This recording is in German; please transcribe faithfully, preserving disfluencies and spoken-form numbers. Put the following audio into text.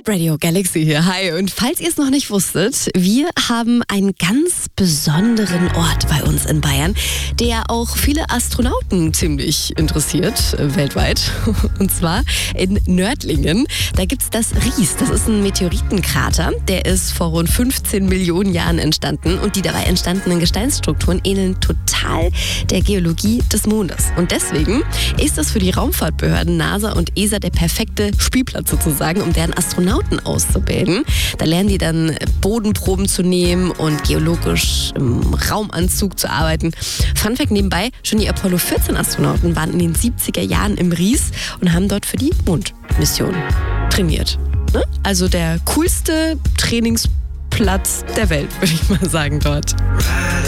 Radio Galaxy hier. Hi. Und falls ihr es noch nicht wusstet, wir haben einen ganz besonderen Ort bei uns in Bayern, der auch viele Astronauten ziemlich interessiert, äh, weltweit. Und zwar in Nördlingen. Da gibt es das Ries. Das ist ein Meteoritenkrater. Der ist vor rund fünfzehn Millionen Jahren entstanden. Und die dabei entstandenen Gesteinsstrukturen ähneln total der Geologie des Mondes. Und deswegen ist das für die Raumfahrtbehörden NASA und E S A der perfekte Spielplatz sozusagen, um deren Astronauten auszubilden. Da lernen die dann Bodenproben zu nehmen und geologisch im Raumanzug zu arbeiten. Fun Fact nebenbei, schon die Apollo vierzehn Astronauten waren in den siebziger Jahren im Ries und haben dort für die Mondmission trainiert. Ne? Also der coolste Trainingsplatz der Welt, würde ich mal sagen, dort.